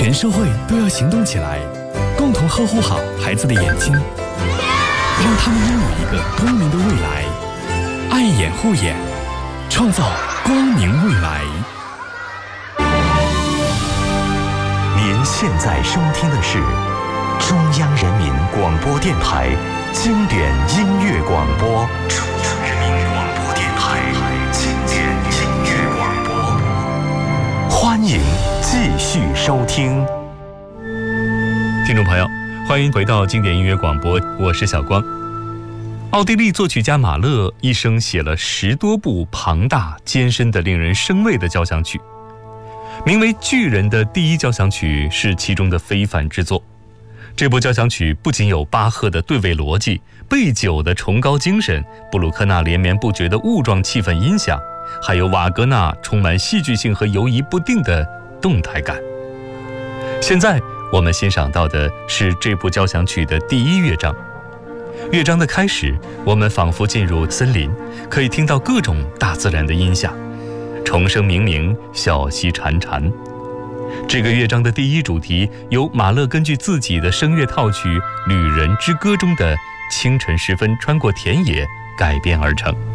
全社会都要行动起来，共同呵护好孩子的眼睛，让他们拥有一个光明的未来。爱眼护眼，创造光明未来。 您现在收听的是中央人民广播电台经典音乐广播。中央人民广播电台经典音乐广播，欢迎继续收听。 听众朋友，欢迎回到经典音乐广播，我是小光。奥地利作曲家马勒一生写了10多部庞大艰深的令人生畏的交响曲，名为《巨人》的第一交响曲是其中的非凡之作。这部交响曲不仅有巴赫的对位逻辑、贝九的崇高精神、布鲁克纳连绵不绝的雾状气氛音响，还有瓦格纳充满戏剧性和游移不定的动态感。现在我们欣赏到的是这部交响曲的第1乐章。乐章的开始，我们仿佛进入森林，可以听到各种大自然的音响，虫声鸣鸣，小溪潺潺。这个乐章的第1主题由马勒根据自己的声乐套曲《旅人之歌》中的清晨时分穿过田野改编而成。